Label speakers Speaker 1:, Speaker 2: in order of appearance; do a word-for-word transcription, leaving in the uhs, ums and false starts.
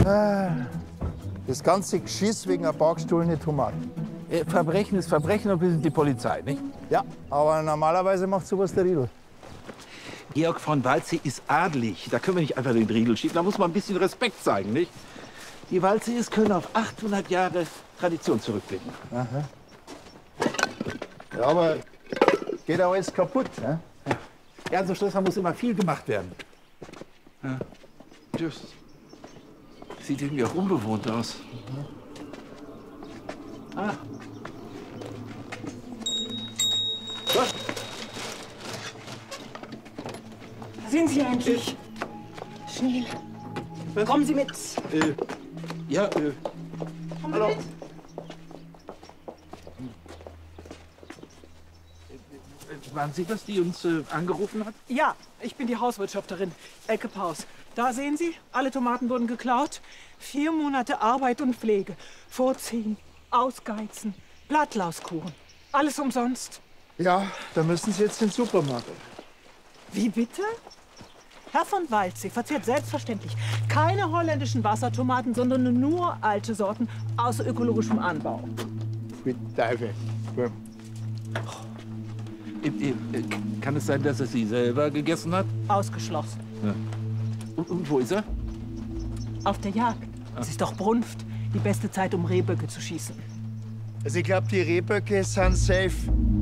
Speaker 1: Das ganze Geschiss wegen einer Parkstuhl Tomaten.
Speaker 2: Äh, Verbrechen ist Verbrechen und wir sind die Polizei, nicht?
Speaker 1: Ja, aber normalerweise macht sowas der Riedel.
Speaker 2: Georg von Waldsee ist adelig. Da können wir nicht einfach den Riedel schieben. Da muss man ein bisschen Respekt zeigen, nicht? Die Waldsees können auf achthundert Jahre Tradition zurückblicken.
Speaker 1: Aha. Ja, aber geht auch alles kaputt. Ne?
Speaker 2: Ja, an so Schlössern muss immer viel gemacht werden. Ja. Just. Sieht irgendwie auch unbewohnt aus. Mhm. Ah. Was?
Speaker 3: Da sind Sie endlich. Schnell.
Speaker 2: Was?
Speaker 3: Kommen Sie mit.
Speaker 2: Äh, ja, äh.
Speaker 3: Kommen
Speaker 2: Hallo.
Speaker 3: Sie mit.
Speaker 2: Waren Sie das, die uns äh, angerufen hat?
Speaker 3: Ja, ich bin die Hauswirtschafterin, Elke Paus. Da sehen Sie, alle Tomaten wurden geklaut. Vier Monate Arbeit und Pflege. Vorziehen, ausgeizen, Blattlauskuchen. Alles umsonst.
Speaker 1: Ja, da müssen Sie jetzt in den Supermarkt.
Speaker 3: Wie bitte? Herr von Waldsee verzehrt selbstverständlich keine holländischen Wassertomaten, sondern nur alte Sorten aus ökologischem Anbau.
Speaker 1: Mit Teufel. Ja.
Speaker 2: Äh, äh, kann es sein, dass er sie selber gegessen hat?
Speaker 3: Ausgeschlossen.
Speaker 2: Ja. Und, und wo ist er?
Speaker 3: Auf der Jagd. Es ist doch Brunft. Die beste Zeit, um Rehböcke zu schießen.
Speaker 1: Also ich glaube, die Rehböcke sind safe.